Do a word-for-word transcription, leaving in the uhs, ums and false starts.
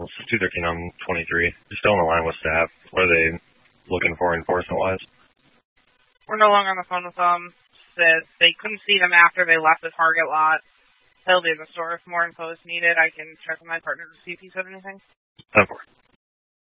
It's two thirteen on twenty-three. You're still on the line with staff. What are they looking for enforcement-wise? We're no longer on the phone with them. Said they couldn't see them after they left the Target lot. They'll be in the store if more info is needed. I can check with my partner to see if he said anything. Of course.